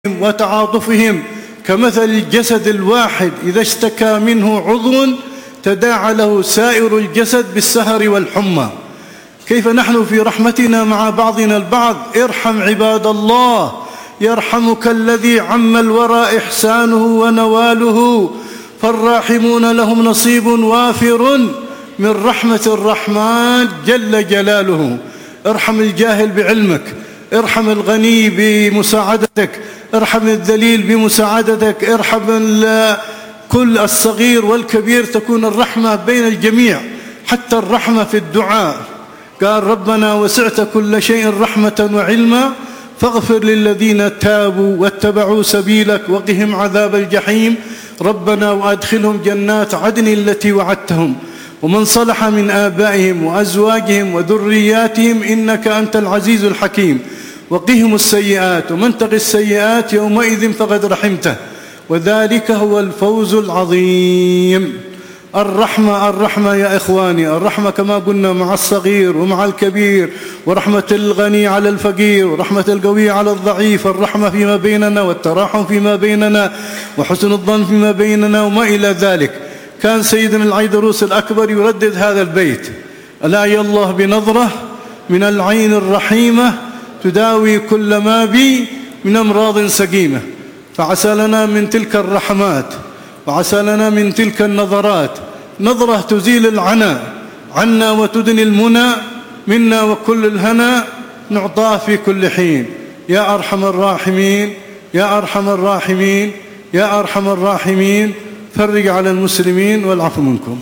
وتعاطفهم كمثل الجسد الواحد إذا اشتكى منه عضو تداعى له سائر الجسد بالسهر والحمى. كيف نحن في رحمتنا مع بعضنا البعض؟ ارحم عباد الله يرحمك الذي عم الورى إحسانه ونواله، فالراحمون لهم نصيب وافر من رحمة الرحمن جل جلاله. ارحم الجاهل بعلمك، ارحم الغني بمساعدتك، ارحم الذليل بمساعدتك، ارحم كل الصغير والكبير، تكون الرحمة بين الجميع، حتى الرحمة في الدعاء. قال ربنا وسعت كل شيء رحمة وعلما فاغفر للذين تابوا واتبعوا سبيلك وقهم عذاب الجحيم ربنا وأدخلهم جنات عدن التي وعدتهم ومن صلح من آبائهم وأزواجهم وذرياتهم إنك أنت العزيز الحكيم وقهم السيئات ومن تق السيئات يومئذ فقد رحمته وذلك هو الفوز العظيم. الرحمة يا إخواني، الرحمة كما قلنا مع الصغير ومع الكبير، ورحمة الغني على الفقير، ورحمة القوي على الضعيف، الرحمة فيما بيننا والتراحم فيما بيننا وحسن الظن فيما بيننا وما إلى ذلك. كان سيدنا العيدروس الأكبر يردد هذا البيت: ألا يا الله بنظرة من العين الرحيمة تداوي كل ما بي من أمراض سقيمة. فعسى لنا من تلك الرحمات وعسى لنا من تلك النظرات نظرة تزيل العنى عنا وتدني المنى منا وكل الهنا نعطاه في كل حين. يا أرحم الراحمين يا أرحم الراحمين يا أرحم الراحمين، فرج على المسلمين والعفو منكم.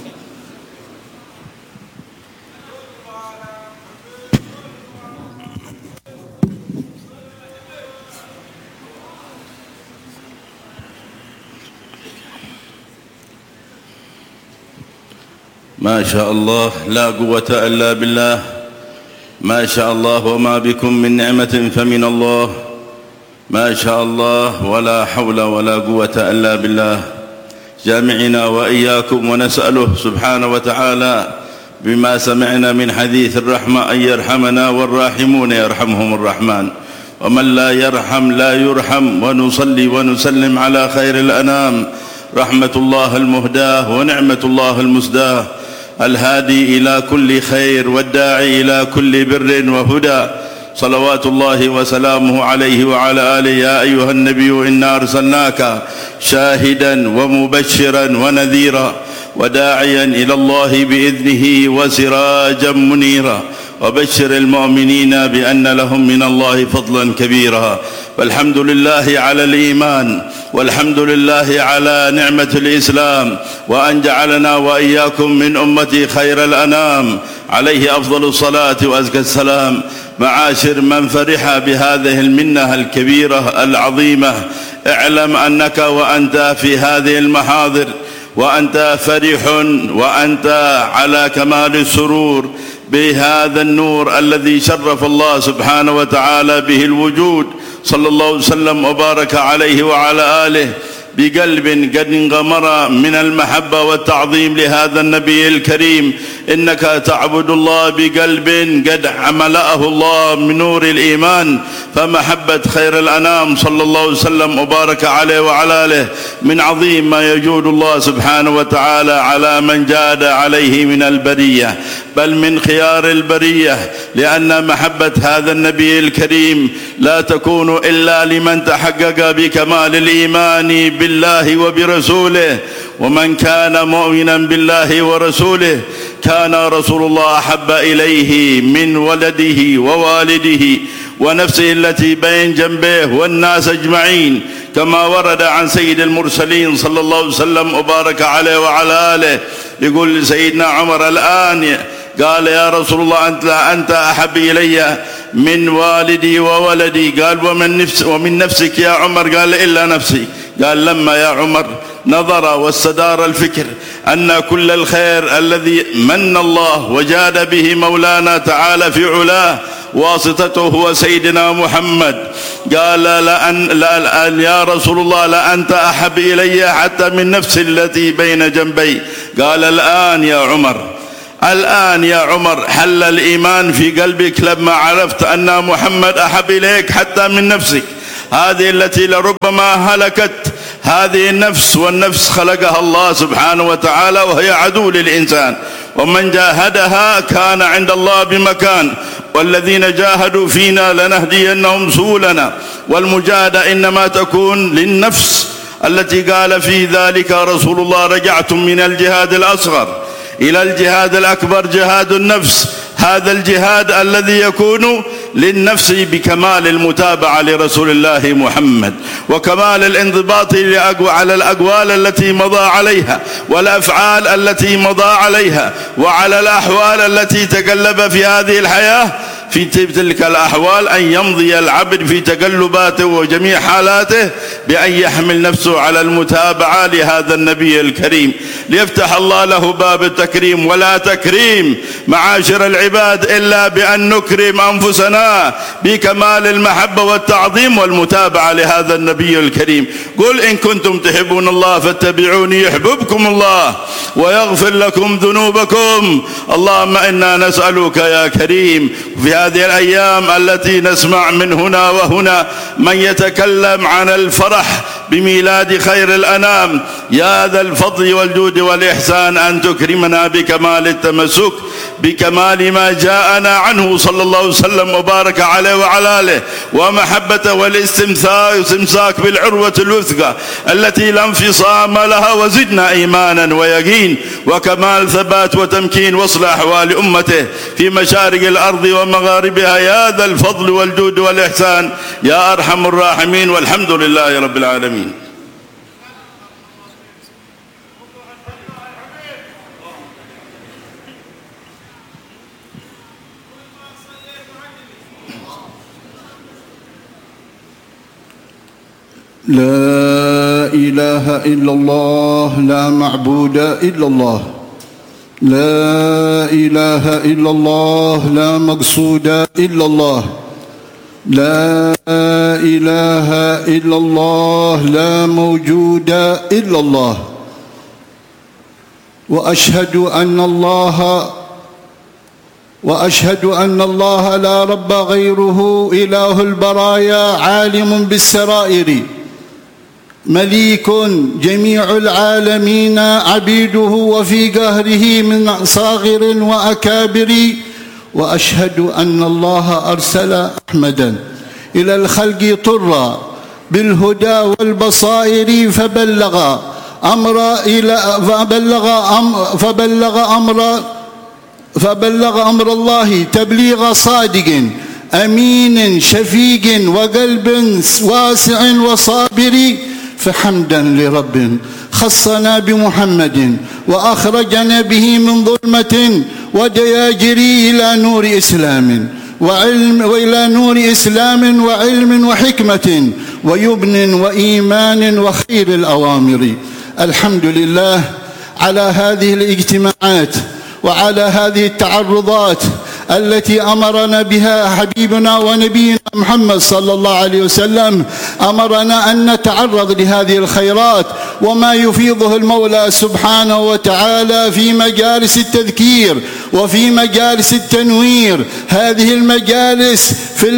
ما شاء الله لا قوة إلا بالله، ما شاء الله وما بكم من نعمة فمن الله، ما شاء الله ولا حول ولا قوة إلا بالله. جامعنا وإياكم ونسأله سبحانه وتعالى بما سمعنا من حديث الرحمة أن يرحمنا والراحمون يرحمهم الرحمن، ومن لا يرحم لا يرحم. ونصلي ونسلم على خير الأنام، رحمة الله المهداة ونعمة الله المسداة، الهادي إلى كل خير والداعي إلى كل بر وهدى، صلوات الله وسلامه عليه وعلى آله. يا أيها النبي إنا أرسلناك شاهدا ومبشرا ونذيرا وداعيا إلى الله بإذنه وسراجا منيرا، وبشر المؤمنين بأن لهم من الله فضلا كبيرا. والحمد لله على الإيمان، والحمد لله على نعمة الإسلام، وأن جعلنا وإياكم من أمة خير الأنام، عليه أفضل الصلاة وأزكى السلام. معاشر من فرح بهذه المنة الكبيرة العظيمة، اعلم أنك وأنت في هذه المحاضر وأنت فرح وأنت على كمال السرور بهذا النور الذي شرف الله سبحانه وتعالى به الوجود، صلى الله وسلم وبارك عليه وعلى آله، بقلب قد انغمر من المحبة والتعظيم لهذا النبي الكريم. إنك تعبد الله بقلب قد ملأه الله من نور الإيمان، فمحبة خير الأنام صلى الله عليه وسلم وبارك عليه وعلى آله من عظيم ما يجود الله سبحانه وتعالى على من جاد عليه من البرية، بل من خيار البرية، لأن محبة هذا النبي الكريم لا تكون إلا لمن تحقق بكمال الإيمان بالله وبرسوله. ومن كان مؤمنا بالله ورسوله كان رسول الله أحب إليه من ولده ووالده ونفسه التي بين جنبه والناس أجمعين، كما ورد عن سيد المرسلين صلى الله عليه وسلم وبارك عليه وعلى آله. يقول سيدنا عمر الآن، قال يا رسول الله أنت أحب إلي من والدي وولدي. قال ومن نفسك يا عمر؟ قال إلا نفسي. قال لما يا عمر نظر واستدار الفكر أن كل الخير الذي من الله وجاد به مولانا تعالى في علاه واسطته هو سيدنا محمد، قال يا رسول الله لأنت أحب إلي حتى من نفسي التي بين جنبي. قال الآن يا عمر حل الإيمان في قلبك لما عرفت أن محمد أحب إليك حتى من نفسك. هذه التي لربما هلكت هذه النفس، والنفس خلقها الله سبحانه وتعالى وهي عدو للإنسان، ومن جاهدها كان عند الله بمكان، والذين جاهدوا فينا لنهدينهم سبلنا. والمجاهدة إنما تكون للنفس التي قال في ذلك رسول الله: رجعتم من الجهاد الأصغر إلى الجهاد الأكبر، جهاد النفس. هذا الجهاد الذي يكون للنفس بكمال المتابعة لرسول الله محمد، وكمال الانضباط على الأقوال التي مضى عليها، والأفعال التي مضى عليها، وعلى الأحوال التي تقلب في هذه الحياة. في تلك الأحوال أن يمضي العبد في تقلباته وجميع حالاته بأن يحمل نفسه على المتابعة لهذا النبي الكريم، ليفتح الله له باب التكريم. ولا تكريم معاشر العباد إلا بأن نكرم أنفسنا بكمال المحبة والتعظيم والمتابعة لهذا النبي الكريم. قل إن كنتم تحبون الله فاتبعوني يحببكم الله ويغفر لكم ذنوبكم. اللهم إنا نسألك يا كريم في هذه الأيام التي نسمع من هنا وهنا من يتكلم عن الفرح بميلاد خير الأنام، يا ذا الفضل والجود والإحسان أن تكرمنا بكمال التمسك بكمال ما جاءنا عنه صلى الله عليه وسلم وبارك عليه وعلى آله، ومحبته والاستمساك بالعروة الوثقى التي لا انفصام لها، وزدنا إيمانا ويقين وكمال ثبات وتمكين، واصلح أحوال أمته في مشارق الأرض ومغاربها، يا ذا الفضل والجود والإحسان يا أرحم الراحمين، والحمد لله رب العالمين. لا إله إلا الله، لا معبود إلا الله، لا إله إلا الله، لا مقصود إلا الله، لا إله إلا الله، لا موجود إلا الله. وأشهد أن الله لا رب غيره، إله البرايا، عالم بالسرائر، مليك جميع العالمين عبيده، وفي قهره من صاغر وأكابر. وأشهد أن الله أرسل أحمدا إلى الخلق طرا بالهدى والبصائر، فبلغ أمر الله تبليغ صادق أمين شفيق وقلب واسع وصابر. فحمدا لرب خصنا بمحمد وأخرجنا به من ظلمة ودياجر إلى نور إسلام وعلم وحكمة ويبن وإيمان وخير الأوامر. الحمد لله على هذه الاجتماعات وعلى هذه التعرضات التي أمرنا بها حبيبنا ونبينا محمد صلى الله عليه وسلم. أمرنا أن نتعرض لهذه الخيرات وما يفيضه المولى سبحانه وتعالى في مجالس التذكير وفي مجالس التنوير. هذه المجالس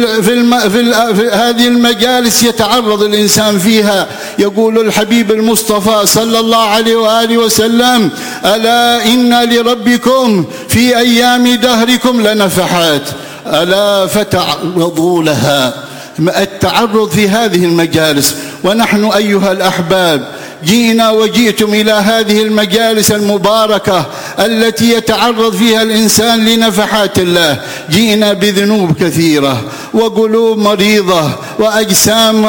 هذه المجالس يتعرض الإنسان فيها. يقول الحبيب المصطفى صلى الله عليه وآله وسلم: ألا إن لربكم في أيام دهركم لنفحات، ألا فتعرضوا لها. التعرض في هذه المجالس. ونحن أيها الأحباب جئنا وجئتم إلى هذه المجالس المباركة التي يتعرض فيها الإنسان لنفحات الله. جئنا بذنوب كثيرة وقلوب مريضة وأجسام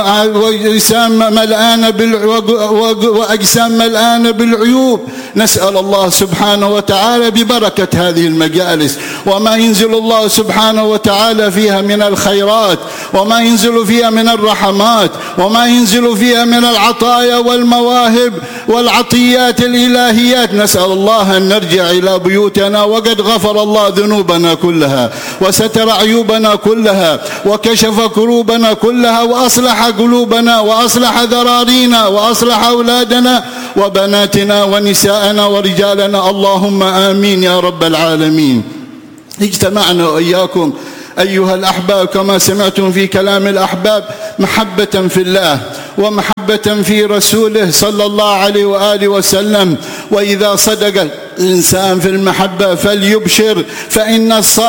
ملآنة بالعيوب. نسأل الله سبحانه وتعالى ببركة هذه المجالس وما ينزل الله سبحانه وتعالى فيها من الخيرات، وما ينزل فيها من الرحمات، وما ينزل فيها من العطايا والمواهب والعطيات الإلهيات. نسأل الله أن نرجع إلى بيوتنا وقد غفر الله ذنوبنا كلها وستر عيوبنا كلها وكشف كروبنا كلها وأصلح قلوبنا وأصلح ذرارينا وأصلح أولادنا وبناتنا ونساءنا ورجالنا. اللهم آمين يا رب العالمين. اجتمعنا وإياكم أيها الأحباب، كما سمعتم في كلام الأحباب، محبة في الله ومحبة في رسوله صلى الله عليه وآله وسلم. وإذا صدق الإنسان في المحبة فليبشر، فإن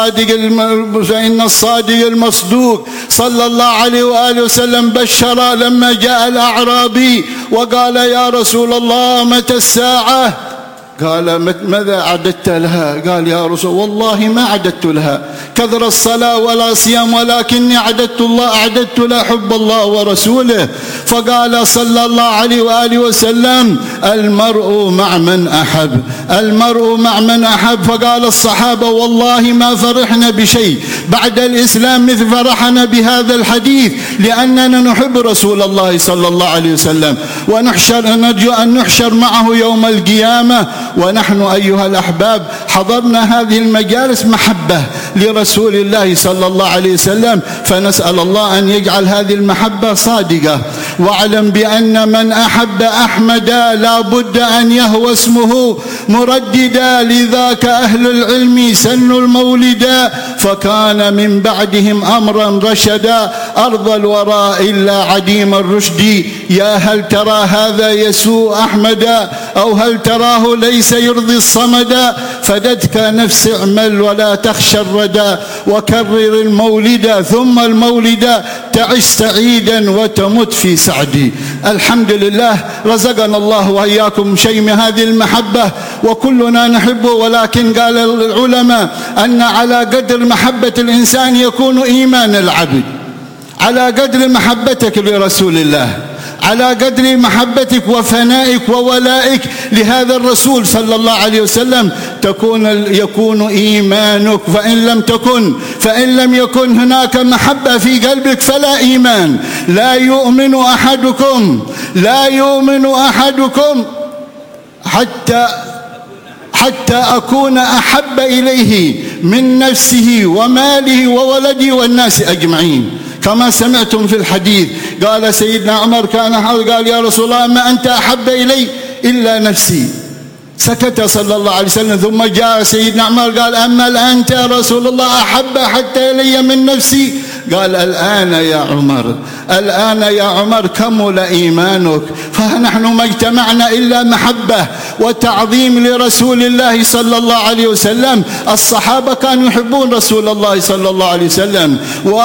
الصادق المصدوق صلى الله عليه وآله وسلم بشر لما جاء الأعرابي وقال: يا رسول الله متى الساعة؟ قال: ماذا أعددت لها؟ قال: يا رسول والله ما أعددت لها كثر الصلاة ولا صيام، ولكني أعددت لها حب الله ورسوله. فقال صلى الله عليه وآله وسلم: المرء مع من أحب، المرء مع من أحب. فقال الصحابة: والله ما فرحنا بشيء بعد الإسلام مثل فرحنا بهذا الحديث، لأننا نحب رسول الله صلى الله عليه وسلم، نرجو أن نحشر معه يوم القيامة. ونحن أيها الأحباب حضرنا هذه المجالس محبة لرسول الله صلى الله عليه وسلم، فنسأل الله أن يجعل هذه المحبة صادقة. واعلم بأن من أحب أحمدا لا بد أن يهوى اسمه مرددا، لذاك أهل العلم سنوا المولدا، فكان من بعدهم أمرا رشدا، أرض الوراء إلا عديم الرشد. يا هل ترى هذا يسوء أحمدا، أو هل تراه ليس يرضي الصمدا؟ فدتك نفس اعمل ولا تخشى الردى، وكرر المولد ثم المولد، تعش سعيدا وتمت في سعدي. الحمد لله رزقنا الله وإياكم شيء من هذه المحبة، وكلنا نحبه، ولكن قال العلماء أن على قدر محبة الإنسان يكون إيمان العبد. على قدر محبتك لرسول الله، على قدر محبتك وفنائك وولائك لهذا الرسول صلى الله عليه وسلم يكون إيمانك. فإن لم يكن هناك محبة في قلبك فلا إيمان. لا يؤمن أحدكم حتى أكون أحب إليه من نفسه وماله وولده والناس أجمعين، كما سمعتم في الحديث. قال سيدنا عمر قال: يا رسول الله ما أنت أحب إلي إلا نفسي. سكت صلى الله عليه وسلم، ثم جاء سيدنا عمر قال: أما الآن أنت يا رسول الله أحب حتى إلي من نفسي؟ قال: الآن يا عمر كمل إيمانك. فنحن ما اجتمعنا إلا محبة وتعظيم لرسول الله صلى الله عليه وسلم. الصحابة كانوا يحبون رسول الله صلى الله عليه وسلم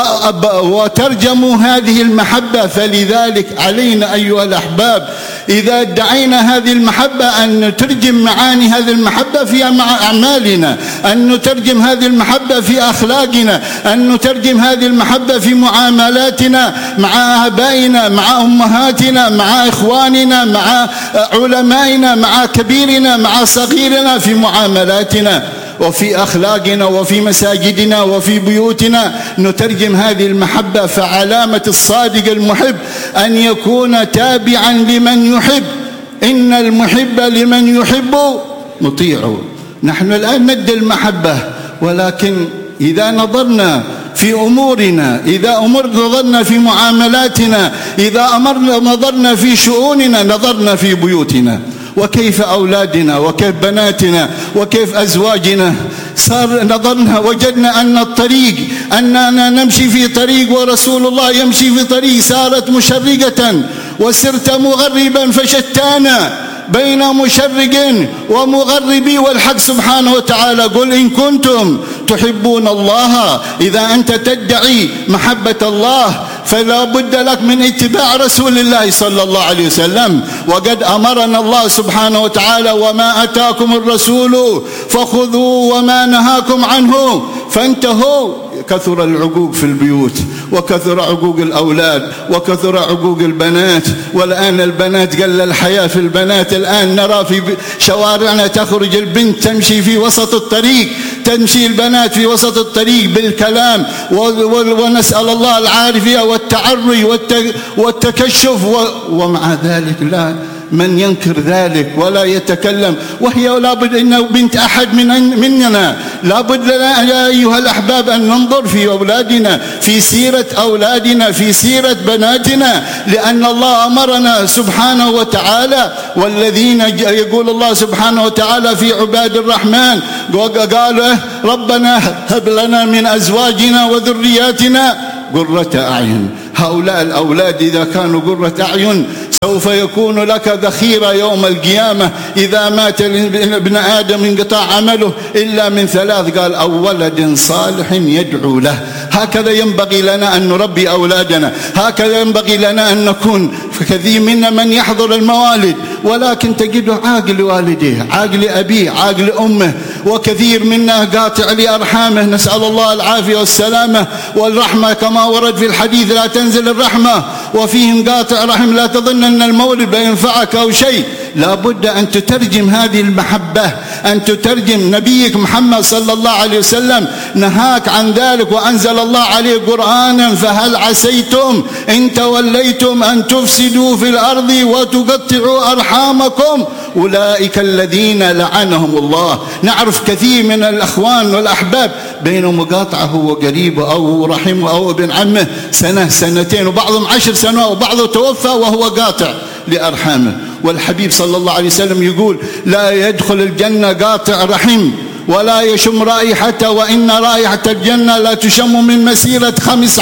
وترجموا هذه المحبة. فلذلك علينا أيها الأحباب إذا ادعينا هذه المحبة أن نترجم معاني هذه المحبة في أعمالنا، أن نترجم هذه المحبة في أخلاقنا، أن نترجم هذه المحبة في معاملاتنا مع آبائنا، مع أمهاتنا، مع إخواننا، مع علمائنا، مع كبيرنا، مع صغيرنا، في معاملاتنا وفي أخلاقنا وفي مساجدنا وفي بيوتنا نترجم هذه المحبة. فعلامة الصادق المحب أن يكون تابعا لمن يحب، إن المحب لمن يحب مطيع. نحن الآن ندي المحبة، ولكن إذا نظرنا في أمورنا، إذا نظرنا في معاملاتنا، إذا نظرنا في شؤوننا، نظرنا في بيوتنا، وكيف أولادنا وكيف بناتنا وكيف أزواجنا، صار نظرنا وجدنا أن الطريق أننا نمشي في طريق ورسول الله يمشي في طريق، صارت مشرقة وسرت مغربا، فشتانا بين مشرق ومغرب. والحق سبحانه وتعالى: قل إن كنتم تحبون الله. إذا أنت تدعي محبة الله فلا بد لك من اتباع رسول الله صلى الله عليه وسلم. وقد أمرنا الله سبحانه وتعالى: وما أتاكم الرسول فخذوا وما نهاكم عنه فانتهوا. كثر العقوق في البيوت، وكثر عقوق الأولاد، وكثر عقوق البنات. والآن البنات قل الحياة في البنات. الآن نرى في شوارعنا تخرج البنت تمشي في وسط الطريق، تمشي البنات في وسط الطريق بالكلام، ونسأل الله العافية والتعري والتكشف، ومع ذلك من ينكر ذلك ولا يتكلم، وهي لابد أنه بنت أحد مننا. لابد لنا يا أيها الأحباب أن ننظر في أولادنا، في سيرة أولادنا، في سيرة بناتنا، لأن الله أمرنا سبحانه وتعالى. والذين يقول الله سبحانه وتعالى في عباد الرحمن قالوا ربنا هب لنا من أزواجنا وذرياتنا قرة أعين. هؤلاء الأولاد إذا كانوا قرة أعين سوف يكون لك ذخيرة يوم القيامة. إذا مات ابن آدم انقطع عمله إلا من ثلاث، قال أو ولد صالح يدعو له. هكذا ينبغي لنا أن نربي أولادنا، هكذا ينبغي لنا أن نكون. فكثير منا من يحضر الموالد ولكن تجده عاقل والديه، عاقل أبيه، عاقل أمه، وكثير منا قاطع لأرحامه. نسأل الله العافية والسلامة والرحمة، كما ورد في الحديث لا تنزل الرحمة وفيهم قاطع رحم. لا تظن أن المولد بينفعك أو شيء، لا بد أن تترجم هذه المحبة، أن تترجم. نبيك محمد صلى الله عليه وسلم نهاك عن ذلك، وأنزل الله عليه قرآنا فهل عسيتم إن توليتم أن تفسدوا في الأرض وتقطعوا أرحامكم أولئك الذين لعنهم الله. نعرف كثير من الأخوان والأحباب بين مقاطعه وقريبه أو رحمه أو ابن عمه سنة سنتين، وبعضهم 10 سنوات، وبعضه توفى وهو قاطع لأرحامه. والحبيب صلى الله عليه وسلم يقول لا يدخل الجنة قاطع رحم ولا يشم رائحته، وإن رائحة الجنة لا تشم من مسيرة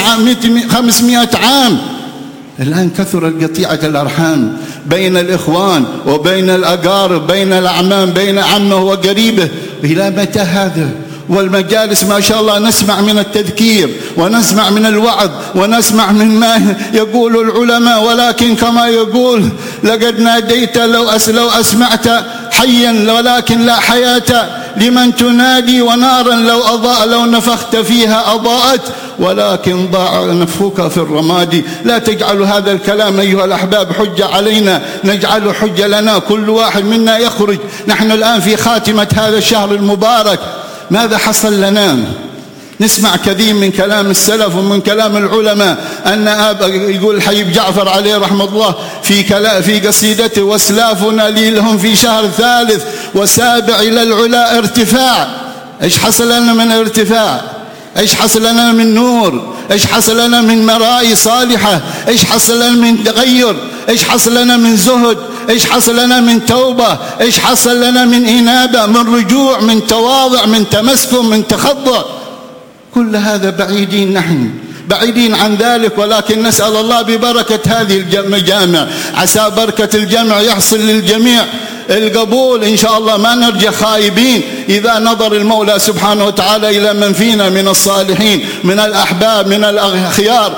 500 عام. الآن كثرت قطيعة الأرحام بين الإخوان وبين الأقارب، بين الأعمام، بين عمه وقريبه. إلى متى هذا؟ والمجالس ما شاء الله نسمع من التذكير ونسمع من الوعظ ونسمع من ما يقول العلماء، ولكن كما يقول لقد ناديت لو أسمعت حيا ولكن لا حياة لمن تنادي، ونارا لو نفخت فيها أضاءت ولكن ضاع نفخك في الرماد. لا تجعلوا هذا الكلام أيها الأحباب حجة علينا، نجعله حجة لنا. كل واحد منا يخرج. نحن الآن في خاتمة هذا الشهر المبارك، ماذا حصل لنا؟ نسمع كثير من كلام السلف ومن كلام العلماء أن يقول الحبيب جعفر عليه رحمة الله في قصيدته واسلافنا لي لهم في شهر ثالث وسابع إلى العلا ارتفاع. إيش حصل لنا من ارتفاع؟ إيش حصل لنا من نور؟ إيش حصل لنا من مرائي صالحة؟ إيش حصل لنا من تغير؟ إيش حصل لنا من زهد؟ إيش حصل لنا من توبة؟ إيش حصل لنا من إنابة، من رجوع، من تواضع، من تمسكن، من تخضع؟ كل هذا بعيدين، نحن بعيدين عن ذلك. ولكن نسأل الله ببركة هذه المجامع، عسى بركة الجمع يحصل للجميع القبول إن شاء الله. ما نرجع خائبين إذا نظر المولى سبحانه وتعالى إلى من فينا من الصالحين، من الأحباب، من الأخيار،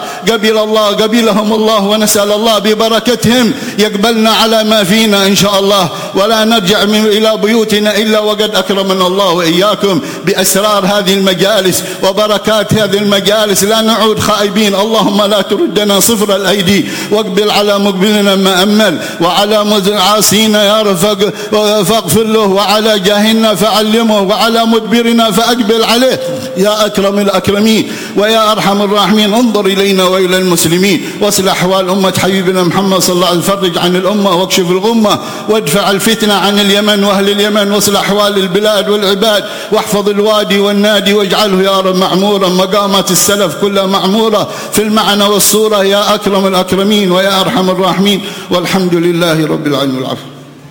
قبلهم الله، ونسأل الله ببركتهم يقبلنا على ما فينا إن شاء الله، ولا نرجع إلى بيوتنا إلا وقد أكرمنا الله وإياكم بأسرار هذه المجالس وبركات هذه المجالس. لا نعود خائبين. اللهم لا تردنا صفر الأيدي، واقبل على مقبلنا ما أمل، وعلى عاصينا يا رب فاغفر له، وعلى جاهلنا فعلمه، وعلى مدبرنا فأقبل عليه يا أكرم الأكرمين ويا أرحم الراحمين. انظر إلينا وإلى المسلمين، واصلح أحوال أمة حبيبنا محمد صلى الله عليه وسلم، فرج عن الأمة واكشف الغمة، وادفع الفتنة عن اليمن وأهل اليمن، واصلح أحوال البلاد والعباد، واحفظ الوادي والنادي، واجعله يا رب معمورا، مقامات السلف كلها معمورة في المعنى والصورة يا أكرم الأكرمين ويا أرحم الراحمين. والحمد لله رب العالمين والعفو.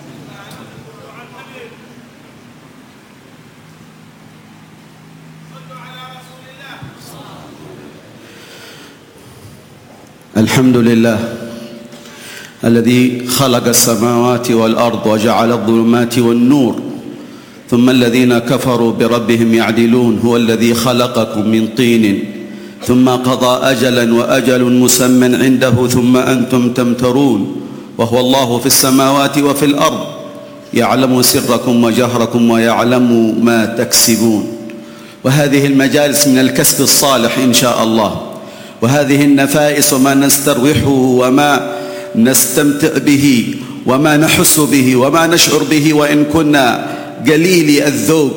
الحمد لله الذي خلق السماوات والأرض وجعل الظلمات والنور، ثم الذين كفروا بربهم يعدلون. هو الذي خلقكم من طين ثم قضى أجلا وأجل مسمى عنده ثم أنتم تمترون. وهو الله في السماوات وفي الأرض، يعلم سركم وجهركم ويعلم ما تكسبون. وهذه المجالس من الكسب الصالح إن شاء الله، وهذه النفائس وما نستروحه وما نستمتع به وما نحس به وما نشعر به، وإن كنا قليلي الذوق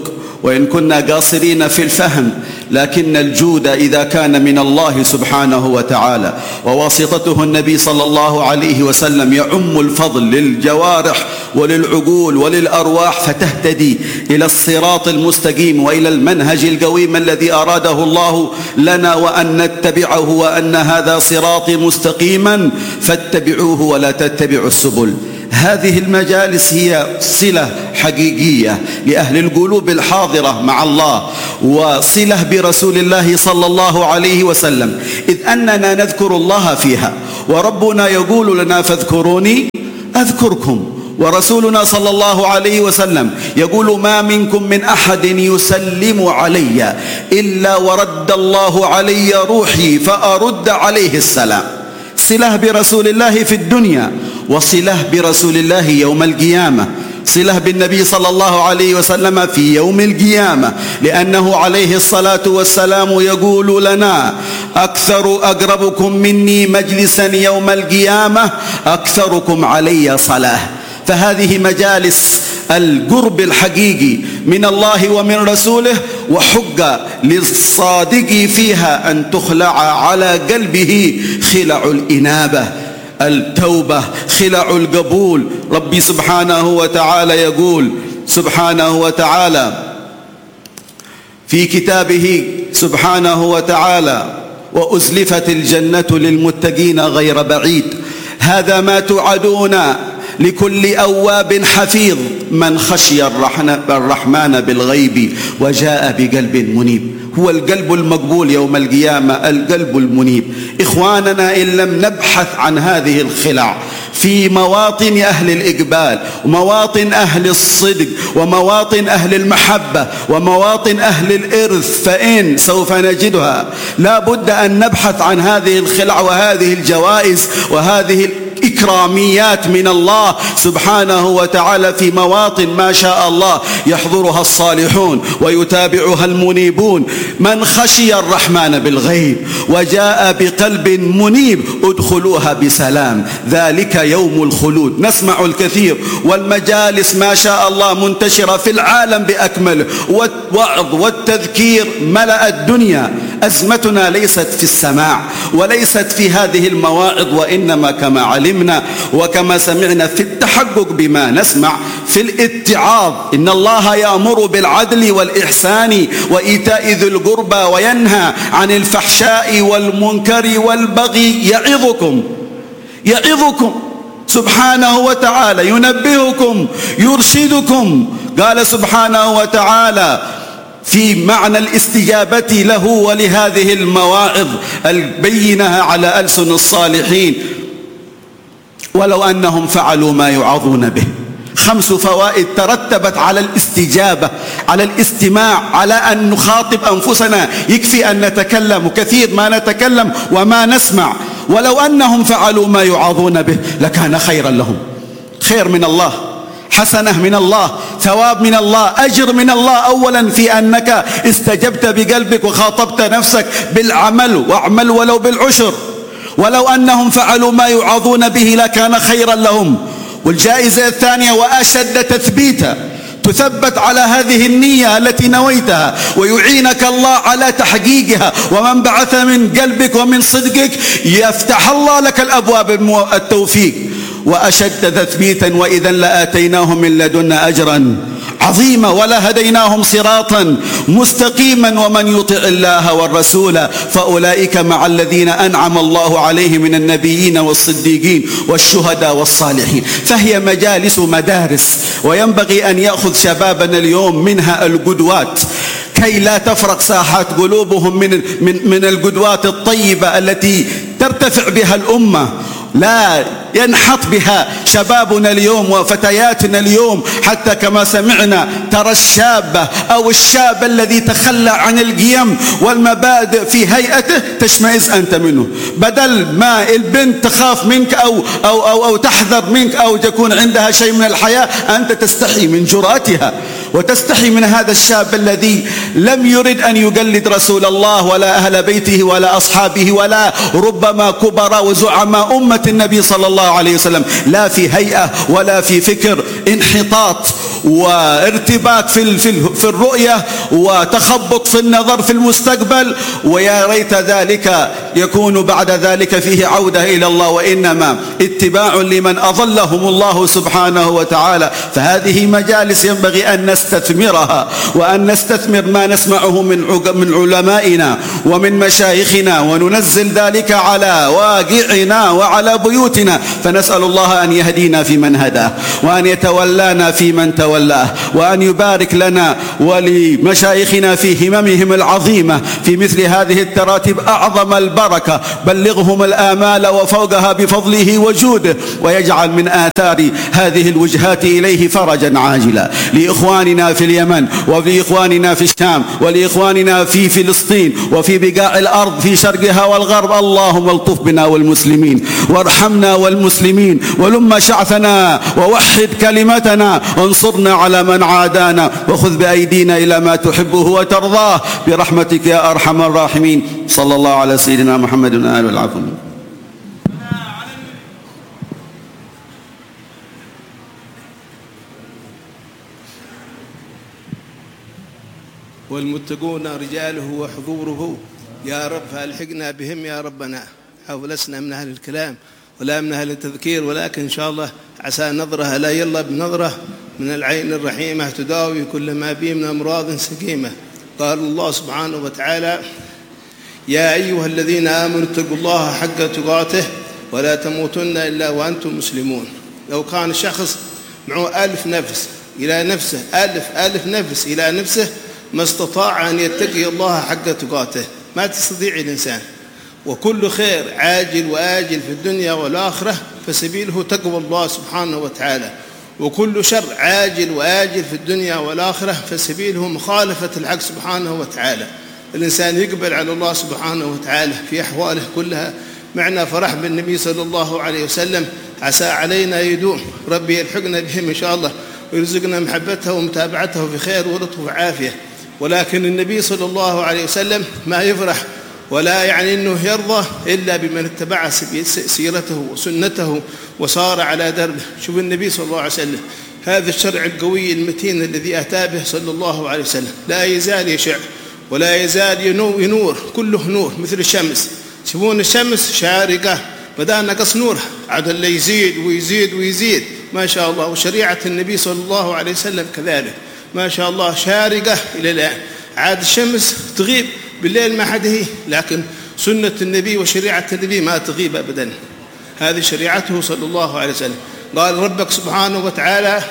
وإن كنا قاصرين في الفهم، لكن الجود إذا كان من الله سبحانه وتعالى وواسطته النبي صلى الله عليه وسلم يعم الفضل للجوارح وللعقول وللأرواح، فتهتدي إلى الصراط المستقيم وإلى المنهج القويم الذي أراده الله لنا، وأن نتبعه، وأن هذا صراطي مستقيما فاتبعوه ولا تتبعوا السبل. هذه المجالس هي صلة حقيقية لأهل القلوب الحاضرة مع الله، وصلة برسول الله صلى الله عليه وسلم، إذ أننا نذكر الله فيها، وربنا يقول لنا فاذكروني أذكركم، ورسولنا صلى الله عليه وسلم يقول ما منكم من أحد يسلم علي إلا ورد الله علي روحي فأرد عليه السلام. صلة برسول الله في الدنيا، وصلة برسول الله يوم القيامة، صلة بالنبي صلى الله عليه وسلم في يوم القيامة، لأنه عليه الصلاة والسلام يقول لنا أكثر أقربكم مني مجلسا يوم القيامة أكثركم علي صلاة. فهذه مجالس القرب الحقيقي من الله ومن رسوله، وحق للصادق فيها أن تخلع على قلبه خلع الإنابة، التوبة، خلع القبول. ربي سبحانه وتعالى يقول سبحانه وتعالى في كتابه سبحانه وتعالى وأزلفت الجنة للمتقين غير بعيد، هذا ما توعدون لكل أواب حفيظ من خشي الرحمن بالغيب وجاء بقلب منيب. هو القلب المقبول يوم القيامة، القلب المنيب. إخواننا، إن لم نبحث عن هذه الخلع في مواطن أهل الإقبال ومواطن أهل الصدق ومواطن أهل المحبة ومواطن أهل الإرث، فإن سوف نجدها. لا بد أن نبحث عن هذه الخلع وهذه الجوائز وهذه إكراميات من الله سبحانه وتعالى في مواطن ما شاء الله يحضرها الصالحون ويتابعها المنيبون. من خشي الرحمن بالغيب وجاء بقلب منيب ادخلوها بسلام، ذلك يوم الخلود. نسمع الكثير والمجالس ما شاء الله منتشرة في العالم بأكمله، والوعظ والتذكير ملأ الدنيا. أزمتنا ليست في السماع وليست في هذه المواعظ، وإنما كما علمنا وكما سمعنا في التحقق بما نسمع في الاتعاظ. إن الله يأمر بالعدل والإحسان وإيتاء ذي القربى وينهى عن الفحشاء والمنكر والبغي يعظكم سبحانه وتعالى، ينبهكم يرشدكم. قال سبحانه وتعالى في معنى الاستجابة له ولهذه المواعظ البينة على ألسن الصالحين: ولو أنهم فعلوا ما يعظون به. 5 فوائد ترتبت على الاستجابة، على الاستماع، على أن نخاطب أنفسنا. يكفي أن نتكلم، وكثير ما نتكلم وما نسمع. ولو أنهم فعلوا ما يعظون به لكان خيرا لهم. خير من الله، حسنة من الله، ثواب من الله، أجر من الله. أولا في أنك استجبت بقلبك وخاطبت نفسك بالعمل، واعمل ولو بالعشر. ولو أنهم فعلوا ما يعظون به لكان خيرا لهم. والجائزة الثانية وأشد تثبيتا، تثبت على هذه النية التي نويتها، ويعينك الله على تحقيقها. ومن بعث من قلبك ومن صدقك يفتح الله لك الأبواب التوفيق. وأشد تثبيتا وإذا لآتيناهم من لدنا أجرا عظيما ولهديناهم صراطا مستقيما. ومن يطع الله والرسول فأولئك مع الذين أنعم الله عليهم من النبيين والصديقين والشهداء والصالحين. فهي مجالس مدارس، وينبغي أن يأخذ شبابنا اليوم منها القدوات كي لا تفرق ساحات قلوبهم من القدوات الطيبة التي ترتفع بها الأمة، لا ينحط بها شبابنا اليوم وفتياتنا اليوم. حتى كما سمعنا ترى الشابة أو الشاب الذي تخلى عن القيم والمبادئ في هيئته تشمئز أنت منه، بدل ما البنت تخاف منك أو تحذر منك أو تكون عندها شيء من الحياة، أنت تستحي من جرأتها وتستحي من هذا الشاب الذي لم يرد أن يقلد رسول الله ولا أهل بيته ولا أصحابه ولا ربما كبراء وزعماء أمة النبي صلى الله عليه وسلم، لا في هيئة ولا في فكر، انحطاط وارتباك في الرؤية وتخبط في النظر في المستقبل، ويا ريت ذلك يكون بعد ذلك فيه عودة إلى الله، وإنما اتباع لمن أضلهم الله سبحانه وتعالى. فهذه مجالس ينبغي أن نستثمرها وأن نستثمر ما نسمعه من علمائنا ومن مشايخنا، وننزل ذلك على واقعنا وعلى بيوتنا، فنسأل الله أن يهدينا في من هداه، وأن يتولانا في من تولاه، وأن يبارك لنا ولمشايخنا في هممهم العظيمة في مثل هذه التراتب أعظم البركة، بلغهم الآمال وفوقها بفضله وجوده، ويجعل من آثار هذه الوجهات إليه فرجا عاجلا لإخواننا في اليمن ولإخواننا في الشام ولإخواننا في فلسطين وفي بقاع الأرض في شرقها والغرب. اللهم الطف بنا والمسلمين، وارحمنا والمسلمين، ولم شعثنا ووحد كلمتنا، وانصرنا على من عادانا، وخذ بأيدينا إلى ما تحبه وترضاه برحمتك يا أرحم الراحمين. صلى الله على سيدنا محمد وآله والعفو. والمتقون رجاله وحضوره، يا رب فألحقنا بهم يا ربنا. ولسنا من أهل الكلام ولا من أهل التذكير، ولكن إن شاء الله عسى نظرة لا يلا بنظرة من العين الرحيمة تداوي كل ما بي من أمراض سقيمة. قال الله سبحانه وتعالى: يا أيها الذين آمنوا اتقوا الله حق تقاته ولا تموتن إلا وأنتم مسلمون. لو كان شخص معه 1000 نفس إلى نفسه، 1000 نفس إلى نفسه، ما استطاع أن يتقي الله حق تقاته، ما تستطيع الإنسان. وكل خير عاجل وآجل في الدنيا والآخرة فسبيله تقوى الله سبحانه وتعالى، وكل شر عاجل وآجل في الدنيا والآخرة فسبيله مخالفة الحق سبحانه وتعالى. الإنسان يقبل على الله سبحانه وتعالى في أحواله كلها. معنا فرح بالنبي صلى الله عليه وسلم، عسى علينا يدوم، ربي يلحقنا بهم إن شاء الله ويرزقنا محبته ومتابعته في خير ولطف وعافية. ولكن النبي صلى الله عليه وسلم ما يفرح ولا يعني أنه يرضى إلا بمن اتبع سيرته وسنته وصار على دربه. شوف النبي صلى الله عليه وسلم، هذا الشرع القوي المتين الذي أتى به صلى الله عليه وسلم لا يزال يشع ولا يزال ينور، كله نور مثل الشمس. تشوفون الشمس شارقة، بدأ نقص نورها عاد اللي يزيد ويزيد ويزيد ما شاء الله. وشريعة النبي صلى الله عليه وسلم كذلك ما شاء الله شارقة إلى الآن. عاد الشمس تغيب بالليل ما حد هي، لكن سنة النبي وشريعة النبي ما تغيب أبدا، هذه شريعته صلى الله عليه وسلم. قال ربك سبحانه وتعالى: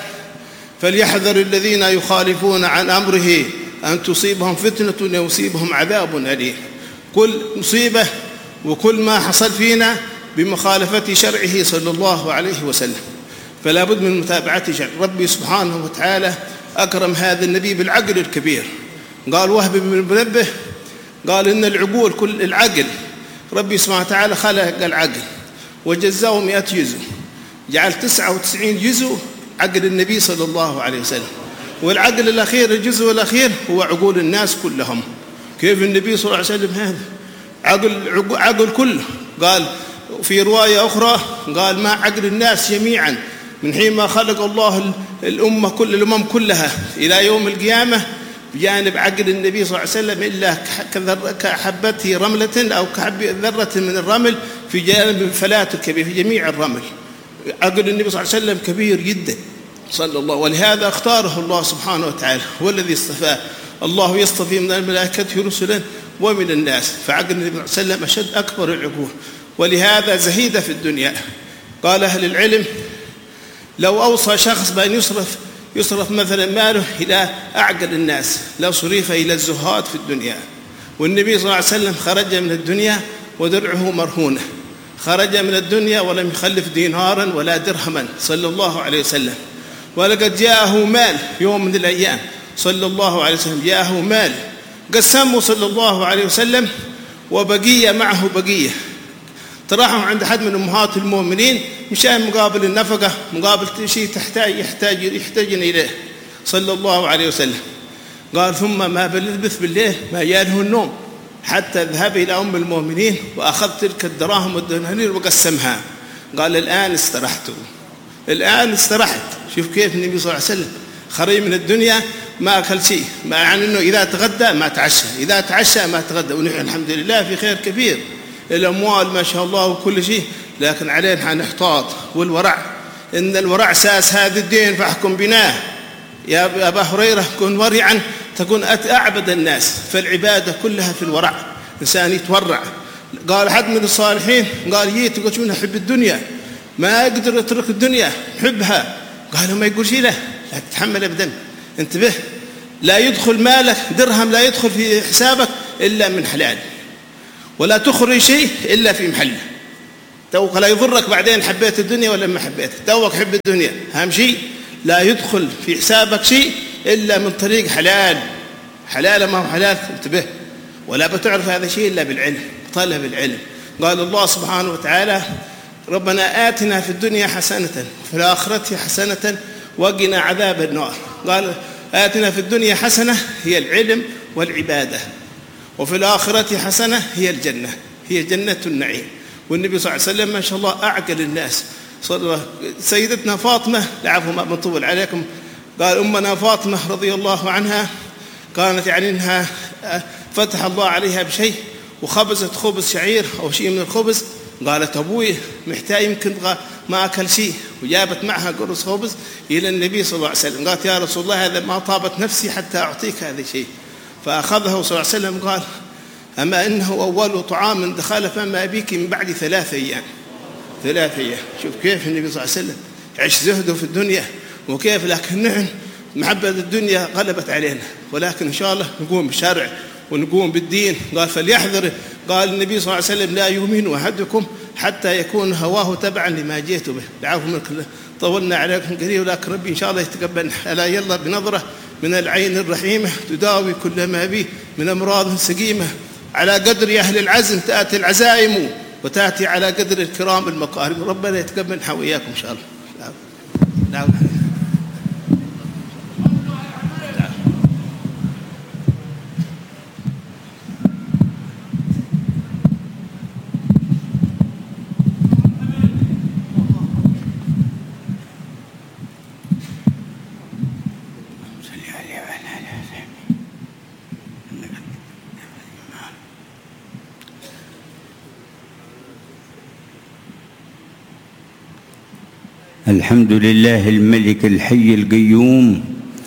فليحذر الذين يخالفون عن أمره أن تصيبهم فتنة أو يصيبهم عذاب أليم. كل مصيبة وكل ما حصل فينا بمخالفة شرعه صلى الله عليه وسلم، فلا بد من متابعة شرع ربي سبحانه وتعالى. أكرم هذا النبي بالعقل الكبير. قال وهب بن منبه قال إن العقول كل العقل ربي سبحانه وتعالى خلق العقل وجزاه 100 جزء، جعل 99 جزء عقل النبي صلى الله عليه وسلم، والعقل الأخير الجزء الأخير هو عقول الناس كلهم. كيف النبي صلى الله عليه وسلم هذا عقل كله؟ قال في رواية أخرى قال ما عقل الناس جميعا من حين ما خلق الله الأمم كلها إلى يوم القيامة بجانب عقل النبي صلى الله عليه وسلم إلا كحبته رملة أو كحب ذرة من الرمل في جانب الفلاة الكبير في جميع الرمل. عقل النبي صلى الله عليه وسلم كبير جدا صلى الله، ولهذا اختاره الله سبحانه وتعالى، هو الذي اصطفاه. الله يصطفي من الملائكة رسلا ومن الناس، فعقل النبي صلى الله عليه وسلم أشد أكبر العقول، ولهذا زهيد في الدنيا. قال أهل العلم لو أوصى شخص بأن يصرف مثلا ماله إلى أعقل الناس لو صرف إلى الزهاد في الدنيا. والنبي صلى الله عليه وسلم خرج من الدنيا ودرعه مرهونة، خرج من الدنيا ولم يخلف دينارا ولا درهما صلى الله عليه وسلم. ولقد جاءه مال يوم من الأيام صلى الله عليه وسلم، جاءه مال قسمه صلى الله عليه وسلم وبقية معه بقية، تراحوا عند أحد من أمهات المؤمنين مشان مقابل النفقة، مقابل شيء يحتاجن إليه. صلى الله عليه وسلم. قال ثم ما بلبث بالليل ما جاءه النوم حتى ذهب إلى أم المؤمنين وأخذ تلك الدراهم والدنانير وقسمها. قال الآن استرحت، الآن استرحت. شوف كيف النبي صلى الله عليه وسلم خرج من الدنيا ما أكل شيء، مع أنه إذا تغدى ما تعشى، إذا تعشى ما تغدى، ونحن الحمد لله في خير كبير، الأموال ما شاء الله وكل شيء، لكن علينا نحتاط والورع. إن الورع ساس هذا الدين فاحكم بناه. يا أبا هريرة كن ورعا تكون أعبد الناس، فالعبادة كلها في الورع، إنسان يتورع. قال أحد من الصالحين قال جيت قلت منها حب الدنيا، ما أقدر أترك الدنيا حبها. قالوا ما يقول شيء له، لا تتحمل أبدا. انتبه، لا يدخل مالك درهم لا يدخل في حسابك إلا من حلال، ولا تخرج شيء إلا في محله. توك لا يضرك بعدين حبيت الدنيا ولا ما حبيت، توك حب الدنيا. أهم شيء لا يدخل في حسابك شيء إلا من طريق حلال. حلال ما هو حلال انتبه، ولا بتعرف هذا شيء إلا بالعلم، طلب العلم. قال الله سبحانه وتعالى ربنا آتنا في الدنيا حسنة في الآخرة حسنة وقنا عذاب النار. قال آتنا في الدنيا حسنة هي العلم والعبادة، وفي الآخرة حسنة هي الجنة، هي جنة النعيم. والنبي صلى الله عليه وسلم ما شاء الله أعقل الناس. سيدتنا فاطمة العفو ما بنطول عليكم، قال أمنا فاطمة رضي الله عنها كانت يعني إنها فتح الله عليها بشيء وخبزت خبز شعير أو شيء من الخبز، قالت أبوي محتاج يمكن ما أكل شيء، وجابت معها قرص خبز إلى النبي صلى الله عليه وسلم. قالت يا رسول الله هذا ما طابت نفسي حتى أعطيك هذا الشيء. فأخذه صلى الله عليه وسلم قال أما إنه أول طعام دخل فم أبيك من بعد 3 أيام. 3 أيام. شوف كيف النبي صلى الله عليه وسلم عيش زهده في الدنيا وكيف، لكن نحن محبة الدنيا غلبت علينا، ولكن إن شاء الله نقوم بالشرع ونقوم بالدين. قال فليحذر، قال النبي صلى الله عليه وسلم لا يؤمن أحدكم حتى يكون هواه تبعا لما جئت به. العفو منك طولنا عليكم كثير، ولكن ربي إن شاء الله يتقبل. ألا يلا بنظرة من العين الرحيمة تداوي كل ما به من أمراض سقيمة. على قدر أهل العزم تأتي العزائم، وتأتي على قدر الكرام المقارب. ربنا يتقبل وإياكم إن شاء الله. نعم. الحمد لله الملك الحي القيوم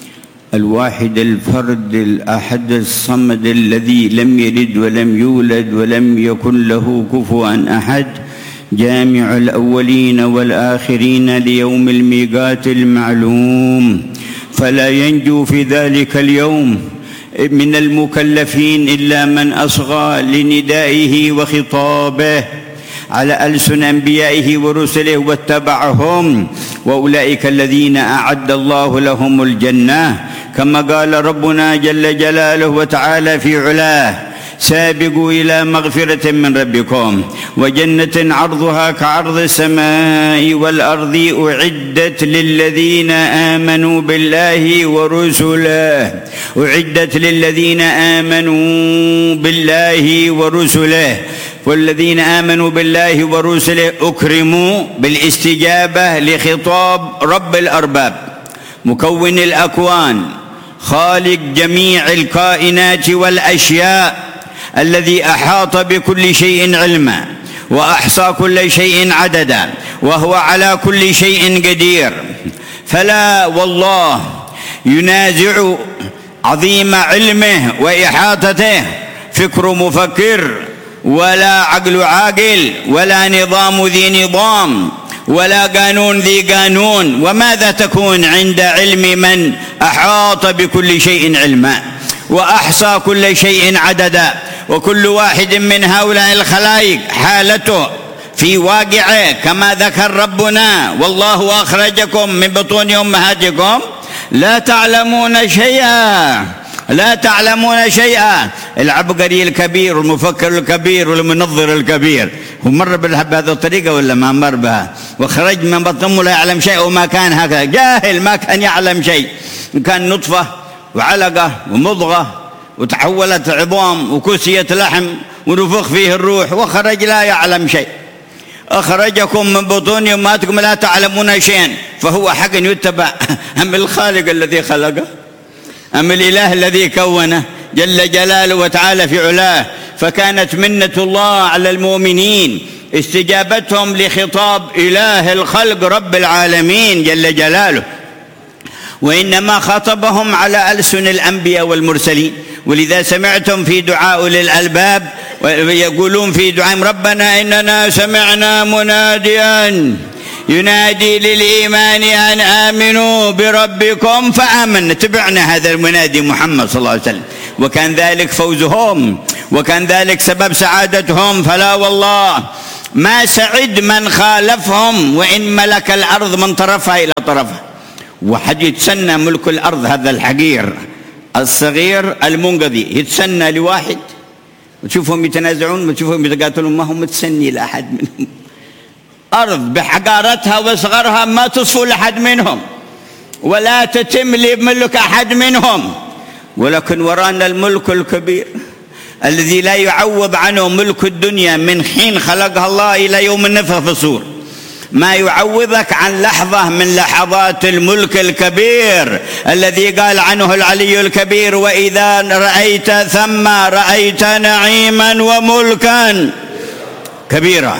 الواحد الفرد الأحد الصمد الذي لم يلد ولم يولد ولم يكن له كفوا أحد، جامع الأولين والآخرين ليوم الميقات المعلوم. فلا ينجو في ذلك اليوم من المكلفين إلا من أصغى لندائه وخطابه على ألسن أنبيائه ورسله واتبعهم، وأولئك الذين أعد الله لهم الجنة، كما قال ربنا جل جلاله وتعالى في علاه: سابقوا إلى مغفرة من ربكم وجنة عرضها كعرض السماء والأرض أعدت للذين آمنوا بالله ورسله، أعدت للذين آمنوا بالله ورسله. والذين آمنوا بالله ورسله أكرموا بالاستجابة لخطاب رب الأرباب مكون الأكوان خالق جميع الكائنات والأشياء، الذي أحاط بكل شيء علما وأحصى كل شيء عددا وهو على كل شيء قدير. فلا والله ينازع عظيم علمه وإحاطته فكر مفكر ولا عقل عاقل ولا نظام ذي نظام ولا قانون ذي قانون. وماذا تكون عند علم من أحاط بكل شيء علما وأحصى كل شيء عددا؟ وكل واحد من هؤلاء الخلائق حالته في واقعه كما ذكر ربنا: والله أخرجكم من بطون أمهاتكم لا تعلمون شيئا، لا تعلمون شيئا. العبقري الكبير والمفكر الكبير والمنظر الكبير ومر بهذه الطريقة ولا ما مر بها؟ وخرج من بطن أمه لا يعلم شيء وما كان هكذا، جاهل ما كان يعلم شيء، كان نطفة وعلقة ومضغة وتحولت عظام وكسيت لحم ونفخ فيه الروح وخرج لا يعلم شيء. أخرجكم من بطون أمهاتكم لا تعلمون شيئا، فهو حق يتبع أم الخالق الذي خلقه أم الإله الذي كونه جل جلاله وتعالى في علاه؟ فكانت منة الله على المؤمنين استجابتهم لخطاب إله الخلق رب العالمين جل جلاله، وإنما خاطبهم على ألسن الأنبياء والمرسلين. ولذا سمعتم في دعاء أولي الألباب يقولون في دعائهم ربنا إننا سمعنا مناديا ينادي للإيمان أن آمنوا بربكم فآمنا، تبعنا هذا المنادي محمد صلى الله عليه وسلم، وكان ذلك فوزهم وكان ذلك سبب سعادتهم. فلا والله ما سعد من خالفهم وإن ملك الأرض من طرفها إلى طرفها. وحد يتسنى ملك الأرض هذا الحقير الصغير المنقذي يتسنى لواحد، وتشوفهم يتنازعون وتشوفهم يتقاتلون، ما هم متسني لأحد منهم. أرض بحقارتها وصغرها ما تصفو لأحد منهم ولا تتم لملك أحد منهم، ولكن ورانا الملك الكبير الذي لا يعوض عنه ملك الدنيا من حين خلقها الله إلى يوم النفخ في الصور، ما يعوضك عن لحظة من لحظات الملك الكبير الذي قال عنه العلي الكبير وإذا رأيت ثم رأيت نعيما وملكا كبيرا.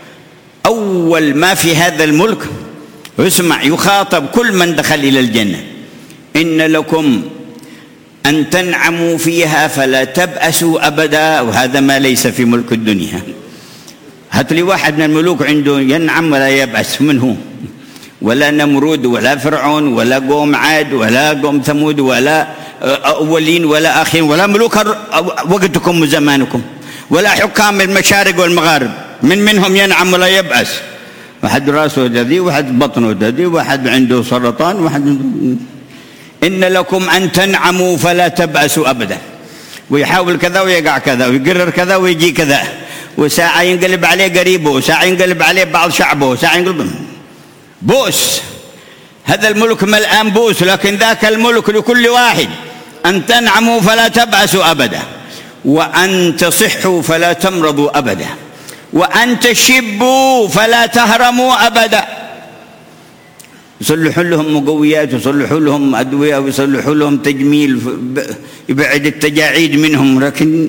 أول ما في هذا الملك اسمع يخاطب كل من دخل إلى الجنة إن لكم أن تنعموا فيها فلا تبأسوا أبدا، وهذا ما ليس في ملك الدنيا. هات لي واحد من الملوك عنده ينعم ولا يبأس منه، ولا نمرود ولا فرعون ولا قوم عاد ولا قوم ثمود ولا أولين ولا آخرين ولا ملوك وقتكم وزمانكم ولا حكام المشارق والمغارب منهم ينعم ولا يبأس. واحد راسه دذي واحد بطنه دذي واحد عنده سرطان واحد إن لكم أن تنعموا فلا تبأسوا أبدا. ويحاول كذا ويقع كذا ويقرر كذا ويجي كذا، وساعة ينقلب عليه قريبه وساعة ينقلب عليه بعض شعبه وساعة ينقلب بوس. هذا الملك ملآن بوس، لكن ذاك الملك لكل واحد أن تنعموا فلا تبأسوا أبدا، وأن تصحوا فلا تمرضوا أبدا، وأن تشبوا فلا تهرموا أبدا. يصلحوا لهم مقويات ويصلحوا لهم أدوية ويصلحوا لهم تجميل يبعد التجاعيد منهم، لكن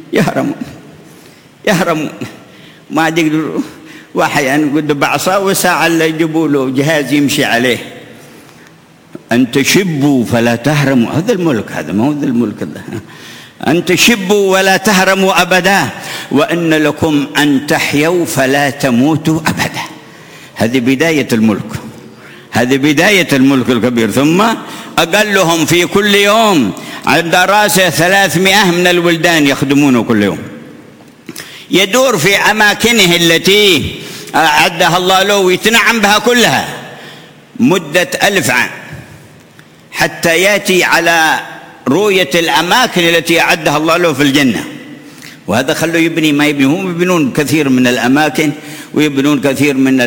يهرموا ما عاد يقدروا. واحد قد بعصا وساعة اللي يجيبوا له جهاز يمشي عليه. أن تشبوا فلا تهرموا، هذا الملك، هذا ما هو ذا الملك ذا. أن تشبوا ولا تهرموا أبدا، وأن لكم أن تحيوا فلا تموتوا أبدا. هذه بداية الملك، هذه بداية الملك الكبير. ثم أقلهم في كل يوم عند رأسه 300 من الولدان يخدمونه كل يوم، يدور في أماكنه التي أعدها الله له ويتنعم بها كلها مدة 1000 عام حتى يأتي على رؤية الأماكن التي أعدها الله له في الجنة. وهذا خلوا يبني ما يبني، هم يبنون كثير من الأماكن ويبنون كثير من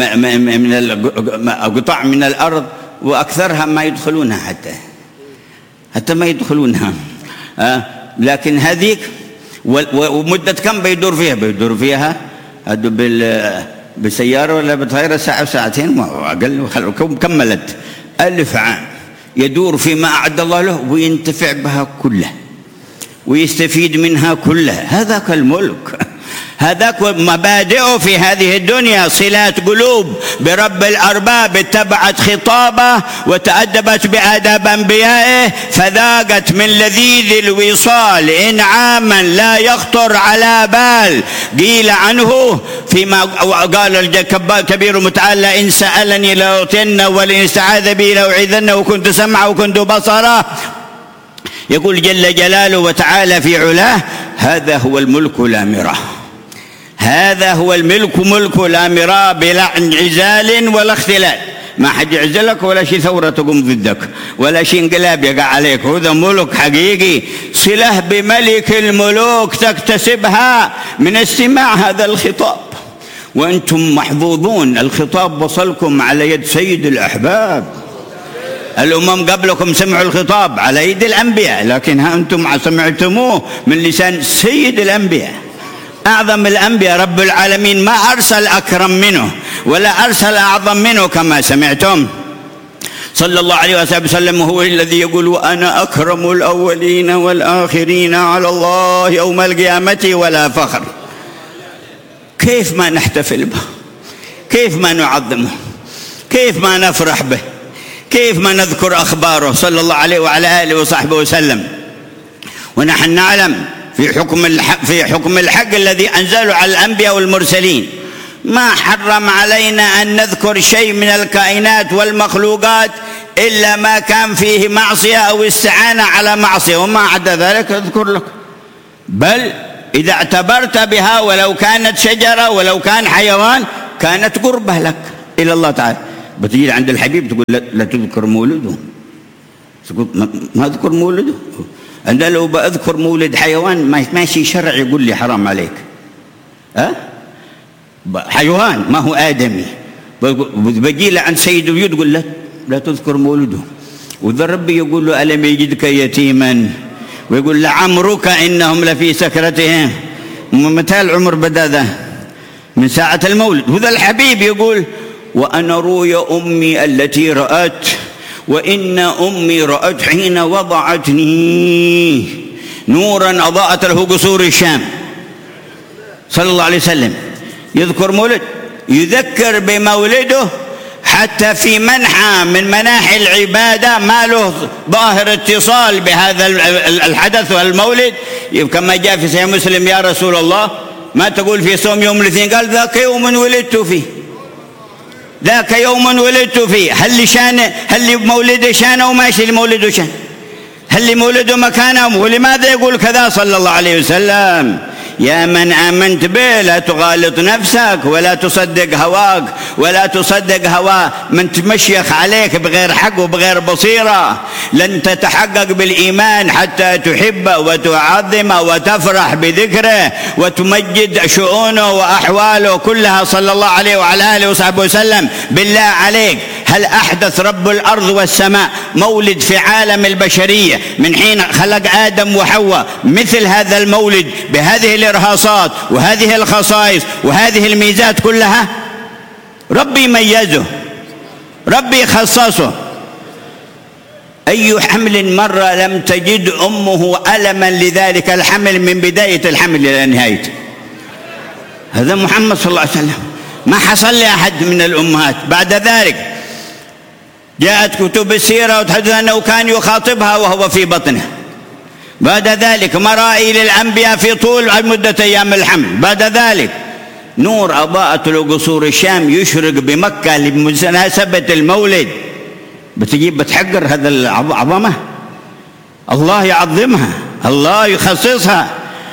القطع من الأرض، وأكثرها ما يدخلونها حتى ما يدخلونها. لكن هذيك ومدة كم بيدور فيها بسيارة ولا بطائرة ساعة وساعتين ما أقل، كملت 1000 عام يدور فيما أعد الله له وينتفع بها كلها ويستفيد منها كلها. هذاك الملك، هذاك مبادئه في هذه الدنيا صلات قلوب برب الأرباب، اتبعت خطابه وتأدبت بآداب أنبيائه، فذاقت من لذيذ الوصال إنعاما لا يخطر على بال. قيل عنه فيما قال الكبير متعالى إن سألني لأعطين ولئن استعاذ بي لأعيذنه وكنت سمعه وكنت بصره. يقول جل جلاله وتعالى في علاه هذا هو الملك لا مراه، هذا هو الملك ملك لا مراه بلا انعزال ولا اختلال. ما حد يعزلك ولا شيء ثورة تقوم ضدك ولا شيء انقلاب يقع عليك. هذا ملك حقيقي، صلة بملك الملوك تكتسبها من استماع هذا الخطاب. وأنتم محظوظون، الخطاب وصلكم على يد سيد الأحباب. الأمم قبلكم سمعوا الخطاب على يد الأنبياء، لكن أنتم سمعتموه من لسان سيد الأنبياء، أعظم الأنبياء. رب العالمين ما أرسل أكرم منه ولا أرسل أعظم منه كما سمعتم. صلى الله عليه وسلم هو الذي يقول: وأنا أكرم الأولين والآخرين على الله يوم القيامة ولا فخر. كيف ما نحتفل به؟ كيف ما نعظمه؟ كيف ما نفرح به؟ كيف ما نذكر أخباره صلى الله عليه وعلى آله وصحبه وسلم؟ ونحن نعلم في حكم الحق الذي أنزله على الأنبياء والمرسلين ما حرم علينا أن نذكر شيء من الكائنات والمخلوقات إلا ما كان فيه معصية أو استعانة على معصية، وما عدا ذلك أذكر لك. بل إذا اعتبرت بها ولو كانت شجرة ولو كان حيوان كانت قربة لك إلى الله تعالى. بتجي عند الحبيب تقول لا تذكر مولده، تقول ما أذكر مولده. أنا لو بأذكر مولد حيوان ماشي شرع يقول لي حرام عليك، حيوان ما هو آدمي. بجي له عند سيد الوجود يقول لا تذكر مولده. وذا ربي يقول له ألم يجدك يتيما، ويقول لعمرك إنهم لفي سكرتهم. متى العمر بدأ ذا؟ من ساعة المولد. وذا الحبيب يقول: وأنا رؤيا أمي التي رأت، وإن أمي رأت حين وضعتني نورا أضاءت له قصور الشام. صلى الله عليه وسلم يذكر مولد، يذكر بمولده حتى في منحى من مناحي العبادة ما له ظاهر اتصال بهذا الحدث والمولد. كما جاء في صحيح مسلم: يا رسول الله ما تقول في صوم يوم الاثنين؟ قال: ذاك يوم ولدت فيه، ذاك يوم ولدت فيه. هل لمولده شانه وماشي لمولده شان؟ هل لمولده مكانه؟ ولماذا يقول كذا صلى الله عليه وسلم؟ يا من آمنت به لا تغالط نفسك ولا تصدق هواك ولا تصدق هوا من تمشيخ عليك بغير حق وبغير بصيرة. لن تتحقق بالإيمان حتى تحبه وتعظمه وتفرح بذكره وتمجد شؤونه وأحواله كلها صلى الله عليه وعلى آله وصحبه وسلم. بالله عليك، هل أحدث رب الأرض والسماء مولد في عالم البشرية من حين خلق آدم وحواء مثل هذا المولد بهذه الإرهاصات وهذه الخصائص وهذه الميزات كلها؟ ربي ميزه، ربي خصصه. أي حمل مر لم تجد أمه ألما لذلك الحمل من بداية الحمل إلى نهايته. هذا محمد صلى الله عليه وسلم، ما حصل لأحد من الأمهات. بعد ذلك جاءت كتب السيرة وتحدث أنه كان يخاطبها وهو في بطنه. بعد ذلك مرائي للأنبياء في طول مدة أيام الحمل. بعد ذلك نور أضاءت له قصور الشام يشرق بمكة لمناسبة المولد. بتجيب بتحقر هذا العظمة؟ الله يعظمها، الله يخصصها.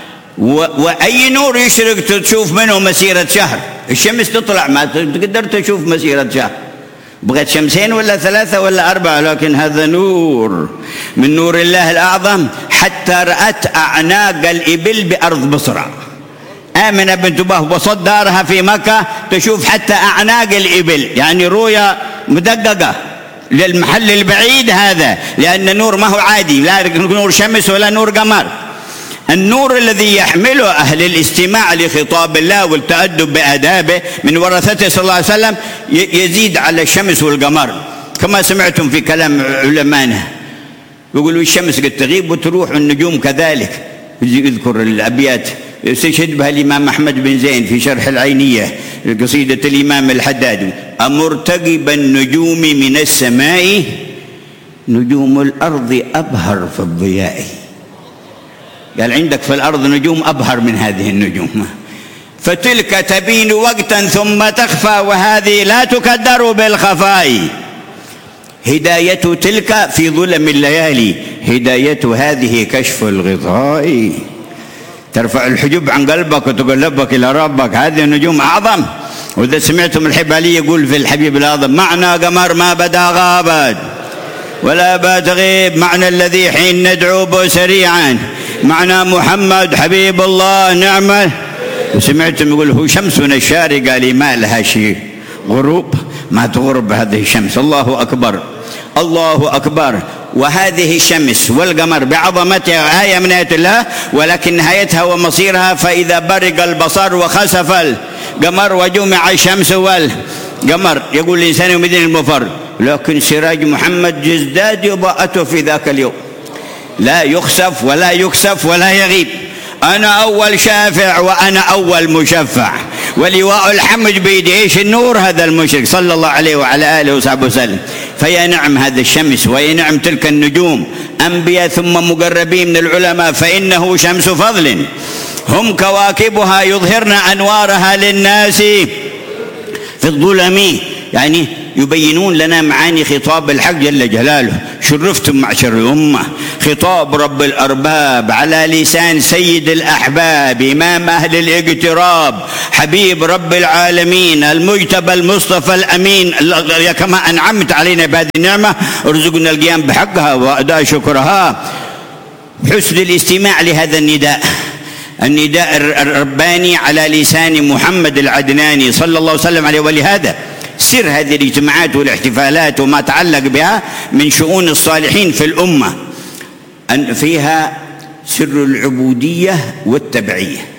وأي نور يشرق تشوف منه مسيرة شهر. الشمس تطلع ما تقدر تشوف مسيرة شهر، بغيت شمسين ولا ثلاثة ولا أربعة، لكن هذا نور من نور الله الأعظم. حتى رأت أعناق الإبل بأرض بصرى. آمنة بنت وهب وصد دارها في مكة تشوف حتى أعناق الإبل، يعني رؤيا مدققة للمحل البعيد هذا، لأن نور ما هو عادي، لا نور شمس ولا نور قمر. النور الذي يحمله أهل الاستماع لخطاب الله والتأدب بآدابه من ورثته صلى الله عليه وسلم يزيد على الشمس والقمر. كما سمعتم في كلام علمائنا يقولوا الشمس قد تغيب وتروح، النجوم كذلك. يذكر الأبيات استشهد بها الإمام أحمد بن زين في شرح العينية قصيدة الإمام الحدادي: أمرتقب النجوم من السماء نجوم الأرض أبهر في الضياء. قال عندك في الأرض نجوم أبهر من هذه النجوم، فتلك تبين وقتا ثم تخفى وهذه لا تكدر بالخفاء. هداية تلك في ظلم الليالي، هداية هذه كشف الغطاء. ترفع الحجب عن قلبك وتقلبك إلى ربك، هذه النجوم أعظم. وإذا سمعتم الحبالي يقول في الحبيب الأعظم: معنى قمر ما بدا غابت ولا بات غيب، معنى الذي حين ندعو به سريعا، معنى محمد حبيب الله نعمه وسمعتم يقول هو شمسنا الشارقة لي ما لها شيء غروب، ما تغرب هذه الشمس. الله أكبر الله أكبر. وهذه الشمس والقمر بعظمتها آية من آيات الله، ولكن نهايتها ومصيرها فإذا برق البصر وخسف القمر وجمع الشمس والقمر، يقول الإنسان يومئذ المفر، لكن سراج محمد يزداد إضاءته في ذاك اليوم، لا يخسف ولا يكسف ولا يغيب. أنا أول شافع وأنا أول مشفع، ولواء الحمد بيدي. إيش النور؟ هذا المشرك صلى الله عليه وعلى آله وصحبه وسلم. فيا نعم هذا الشمس، ويا نعم تلك النجوم، أنبياء ثم مقربين من العلماء، فإنه شمس فضل هم كواكبها يظهرن أنوارها للناس في الظلم، يعني يبينون لنا معاني خطاب الحق جل جلاله. شرفتم معشر الأمة، خطاب رب الأرباب على لسان سيد الأحباب إمام أهل الاقتراب حبيب رب العالمين المجتبى المصطفى الأمين. كما أنعمت علينا بهذه النعمة ارزقنا القيام بحقها وأداء شكرها. حسن الاستماع لهذا النداء الرباني على لسان محمد العدناني صلى الله وسلم عليه. ولهذا سر هذه الاجتماعات والاحتفالات وما تعلق بها من شؤون الصالحين في الأمة أن فيها سر العبودية والتبعية.